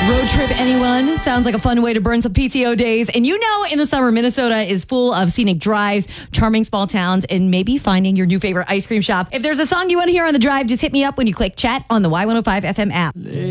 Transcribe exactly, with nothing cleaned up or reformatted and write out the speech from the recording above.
Road trip, anyone? Sounds like a fun way to burn some P T O days. And you know, in the summer, Minnesota is full of scenic drives, charming small towns, and maybe finding your new favorite ice cream shop. If there's a song you want to hear on the drive, just hit me up when you click chat on the Y one oh five F M app.